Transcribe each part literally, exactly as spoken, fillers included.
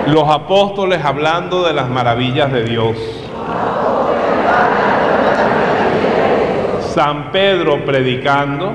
Los apóstoles hablando de las maravillas de Dios. San Pedro predicando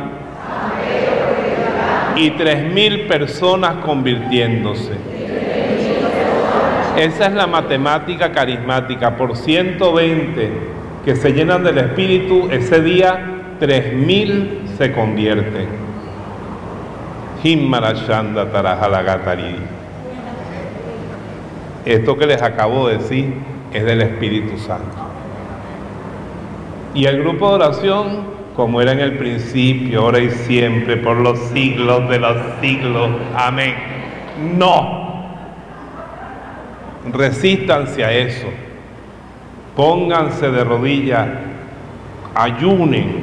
y tres mil personas convirtiéndose. Esa es la matemática carismática. Por ciento veinte que se llenan del Espíritu, ese día tres mil se convierten. Himmarashanda Tarajalagatari. Esto que les acabo de decir es del Espíritu Santo. Y el grupo de oración, como era en el principio, ahora y siempre, por los siglos de los siglos. Amén. No. Resístanse a eso. Pónganse de rodillas. Ayunen.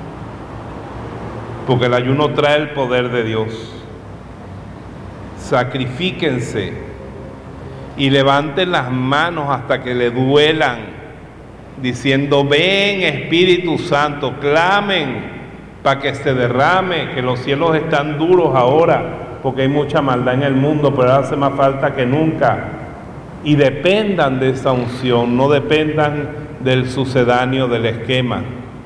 Porque el ayuno trae el poder de Dios. Sacrifíquense. Y levanten las manos hasta que le duelan. Diciendo, ven Espíritu Santo, clamen para que se derrame, que los cielos están duros ahora, porque hay mucha maldad en el mundo, pero hace más falta que nunca. Y dependan de esa unción, no dependan del sucedáneo, del esquema.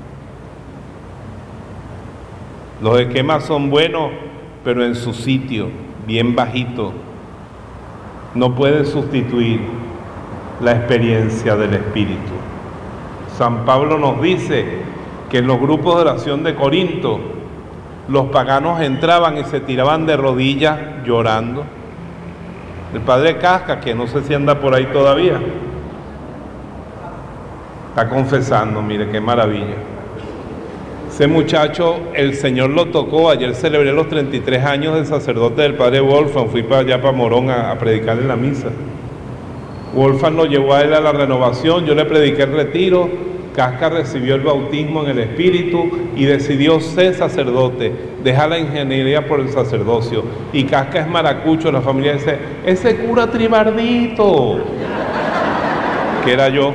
Los esquemas son buenos, pero en su sitio, bien bajito. No pueden sustituir la experiencia del Espíritu. San Pablo nos dice que en los grupos de oración de Corinto, los paganos entraban y se tiraban de rodillas llorando. El padre Casca, que no sé si anda por ahí todavía, está confesando, mire qué maravilla. Ese muchacho, el Señor lo tocó. Ayer celebré los treinta y tres años de sacerdote del padre Wolfgang. Fui para allá, para Morón, a, a predicar en la misa. Wolfgang lo llevó a él a la renovación, yo le prediqué el retiro. Casca recibió el bautismo en el Espíritu y decidió ser sacerdote, dejar la ingeniería por el sacerdocio. Y Casca es maracucho, la familia dice, ese cura tribardito, que era yo.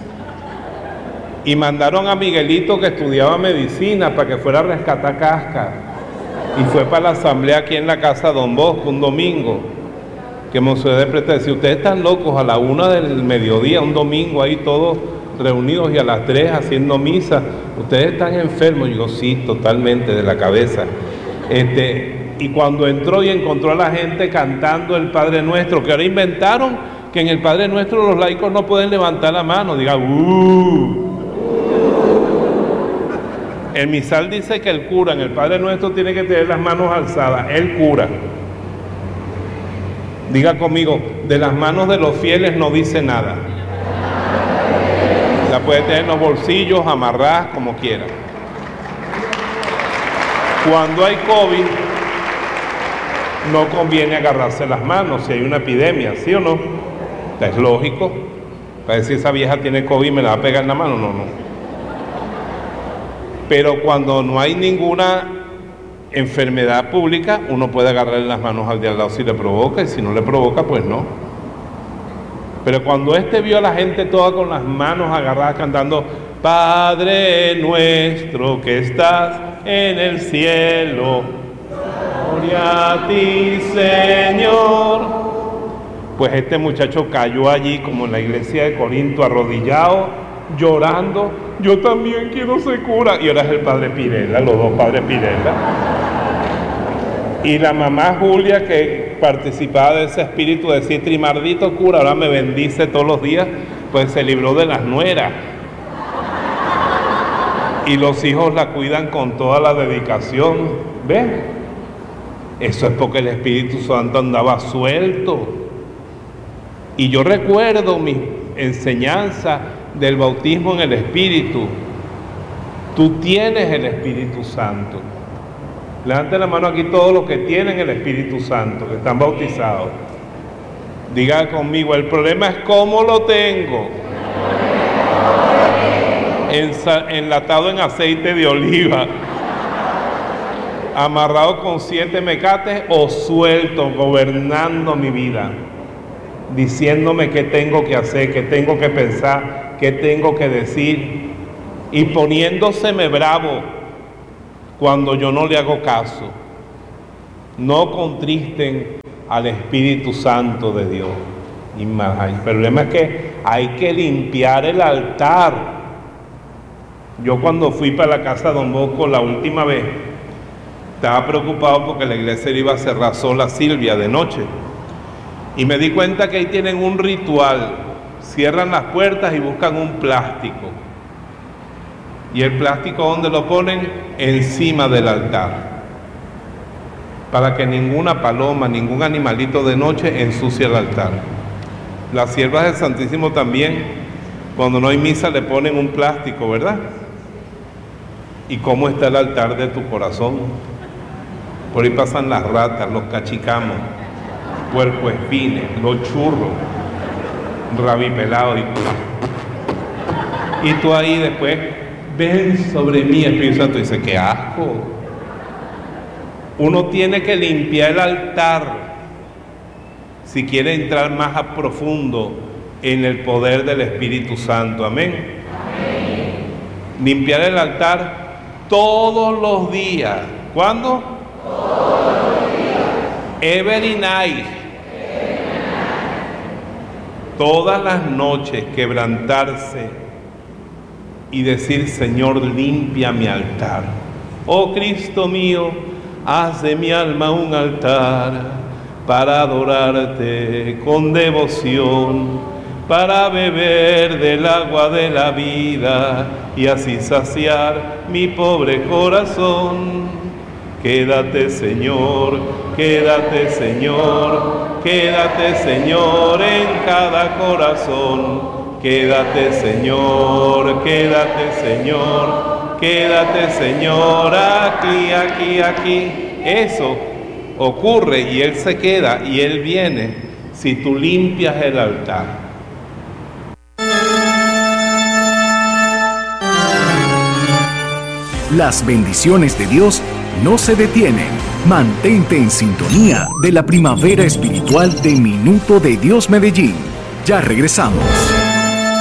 Y mandaron a Miguelito, que estudiaba medicina, para que fuera a rescatar a Casca. Y fue para la asamblea aquí en la casa de Don Bosco un domingo. Que Monseñor de Presta decía, ustedes están locos, a la una del mediodía, un domingo, ahí todos reunidos, y a las tres haciendo misa, ustedes están enfermos. Y yo, sí, totalmente, de la cabeza. Este, y cuando entró y encontró a la gente cantando el Padre Nuestro, que ahora inventaron que en el Padre Nuestro los laicos no pueden levantar la mano, diga, uh. El misal dice que el cura en el Padre Nuestro tiene que tener las manos alzadas, el cura. Diga conmigo, de las manos de los fieles no dice nada. La puede tener en los bolsillos, amarradas, como quiera. Cuando hay COVID, no conviene agarrarse las manos si hay una epidemia, ¿sí o no? Es lógico. Para decir, esa vieja tiene COVID y me la va a pegar en la mano, no, no. Pero cuando no hay ninguna enfermedad pública, uno puede agarrarle las manos al de al lado si le provoca, y si no le provoca, pues no. Pero cuando este vio a la gente toda con las manos agarradas cantando, Padre nuestro que estás en el cielo, gloria a ti, Señor. Pues este muchacho cayó allí como en la iglesia de Corinto, arrodillado, llorando. Yo también quiero ser cura. Y ahora es el padre Pirela, los dos padres Pirela. Y la mamá Julia, que participaba de ese espíritu de decir, Trimardito cura, ahora me bendice todos los días, pues se libró de las nueras. Y los hijos la cuidan con toda la dedicación. ¿Ven? Eso es porque el Espíritu Santo andaba suelto. Y yo recuerdo mi enseñanza del bautismo en el Espíritu. Tú tienes el Espíritu Santo. Levanten la mano aquí todos los que tienen el Espíritu Santo, que están bautizados. Diga conmigo, el problema es cómo lo tengo. Ensa- enlatado en aceite de oliva, amarrado con siete mecates, o suelto, gobernando mi vida, diciéndome qué tengo que hacer, qué tengo que pensar, qué tengo que decir, y poniéndoseme bravo cuando yo no le hago caso. No contristen al Espíritu Santo de Dios. Y más, el problema es que hay que limpiar el altar. Yo cuando fui para la casa de Don Bosco la última vez, estaba preocupado porque la iglesia iba a cerrar sola Silvia de noche. Y me di cuenta que ahí tienen un ritual. Cierran las puertas y buscan un plástico. Y el plástico, ¿dónde lo ponen? Encima del altar. Para que ninguna paloma, ningún animalito de noche ensucie el altar. Las siervas del Santísimo también, cuando no hay misa, le ponen un plástico, ¿verdad? ¿Y cómo está el altar de tu corazón? Por ahí pasan las ratas, los cachicamos, puercoespines, los churros, rabipelados. Y, y tú ahí después, ven sobre mí, Espíritu Santo, y dice, ¡qué asco! Uno tiene que limpiar el altar si quiere entrar más a profundo en el poder del Espíritu Santo. Amén. Amén. Limpiar el altar todos los días. ¿Cuándo? Todos los días. Every night. Todas las noches quebrantarse y decir, Señor, limpia mi altar. Oh Cristo mío, haz de mi alma un altar para adorarte con devoción, para beber del agua de la vida y así saciar mi pobre corazón. Quédate, Señor, quédate, Señor, quédate, Señor, en cada corazón. Quédate, Señor, quédate, Señor, quédate, Señor, aquí, aquí, aquí. Eso ocurre y Él se queda y Él viene si tú limpias el altar. Las bendiciones de Dios no se detienen. Mantente en sintonía de la primavera espiritual de Minuto de Dios Medellín. Ya regresamos.